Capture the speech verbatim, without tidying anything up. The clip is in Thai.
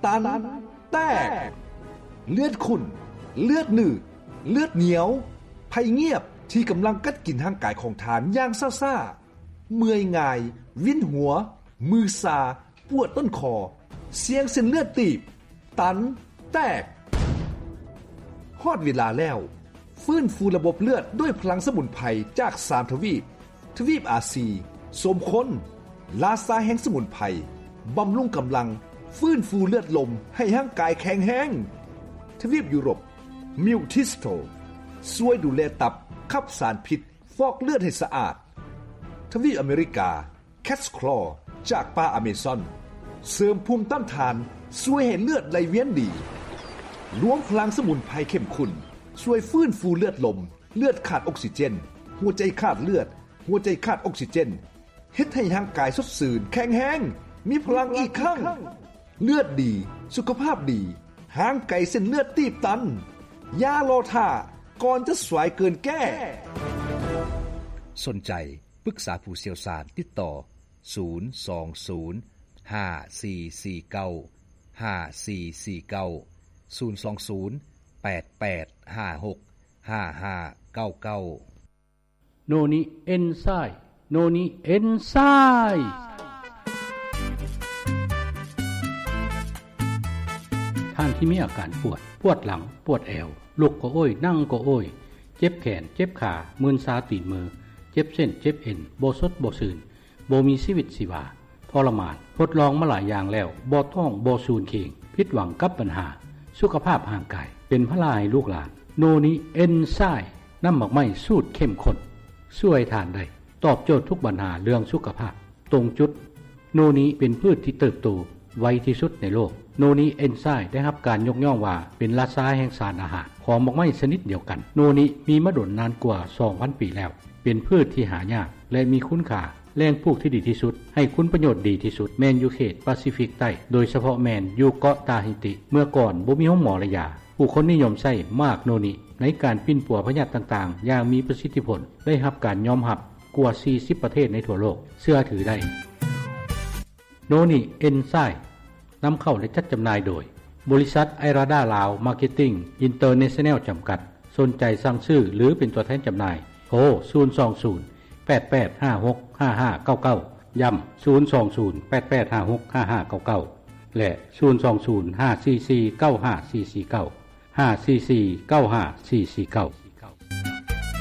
ตันแตกเลือดขุ่นเลือดหนืดเลือดเหนียวภัยเงียบที่กำลังกัดกินร่างกายของทานอย่างซ่าๆเมื่อยง่ายวินหัวมือซาปวดต้นคอเสียงเส้นเลือดตีบตันแตกฮอดเวลาแล้วฟื้นฟูระบบเลือดด้วยพลังสมุนไพรจากสามทวีปทวีปอาซีสมคนลาซาแห่งสมุนไพรบำรุงกำลังฟื้นฟูเลือดลมให้ร่างกายแข็งแรงทวีปยุโรปมิวทิสโตช่วยดูแลตับขับสารพิษฟอกเลือดให้สะอาดทวีปอเมริกาแคทคลอจากป่าอเมซอนเสริมภูมิต้านทานช่วยให้เลือดไหลเวียนดีรวมพลังสมุนไพรเข้มข้นช่วยฟื้นฟูเลือดลมเลือดขาดออกซิเจนหัวใจขาดเลือดหัวใจขาดออกซิเจนเฮ็ดให้ร่างกายสดชื่นแข็งแรงมีพลังอีกครั้งเลือดดีสุขภาพดีห่างไกลเส้นเลือดตีบตันอย่ารอท่าก่อนจะสวยเกินแก้สนใจปรึกษาผู้เชี่ยวชาญติดต่อศูนย์ สอง ศูนย์ ห้า สี่ สี่ เก้า ห้า สี่ สี่ เก้า ศูนย์ สอง ศูนย์ แปด แปด ห้า หก ห้า ห้า เก้า เก้าโนนิเอนไซม์โนนิเอนไซม์ท่านที่มีอาการปวดปวดหลังปวดแอวลุกก็โอ้ยนั่งก็โอ้ยเจ็บแขนเจ็บขามึนซาตีนมือเจ็บเส้นเจ็บเอ็นบ่สดบ่ซื่นบ่มีชีวิตชีวาทรมานทดลองมาหลายอย่างแล้วบ่ท้องบ่สูญเข่งผิดหวังกับปัญหาสุขภาพร่างกายเป็นพลาให้ลูกหลานโนนิเอนไซม์น้ำหมักไหม้สูตรเข้มข้นช่วยทานได้ตอบโจทย์ทุกปัญหาเรื่องสุขภาพตรงจุดโนนิเป็นพืชที่เติบโตไวที่สุดในโลกโนนิเอนไซม์ได้รับการยกย่องว่าเป็นราชาแห่งสารอาหารของหมักไหม้ชนิดเดียวกันโนนิมีมาดนนานกว่า สองพัน ปีแล้วเป็นพืชที่หายากและมีคุณค่าแหล่งปลูกที่ดีที่สุดให้คุณประโยชน์ดีที่สุดแมนอยู่เขตแปซิฟิกใต้โดยเฉพาะแมนอยู่เกาะตาฮิติเมื่อก่อนบ่มีห้องหมอระยาผู้คนนิยมใช้มากโนนิในการปิ้นปัวพยาธิต่างๆอย่างมีประสิทธิผลได้รับการยอมรับกว่าสี่สิบประเทศในทั่วโลกเชื่อถือได้โนนิเอนไซม์นำเข้าและจัดจำหน่ายโดยบริษัทไอราดาลาวมาร์เก็ตติ้งอินเตอร์เนชั่นแนลจำกัดสนใจสั่งซื้อหรือเป็นตัวแทนจำหน่ายโทรศูนย์ สอง ศูนย์ แปด แปด ห้า หก ห้า ห้า เก้า เก้าย้ำศูนย์ สอง ศูนย์ แปด แปด ห้า หก ห้า ห้า เก้า เก้าและศูนย์ สอง ศูนย์ ห้า สี่ สี่ เก้า ห้า สี่ สี่ เก้า ห้า สี่ สี่ เก้า ห้า สี่ สี่ เก้า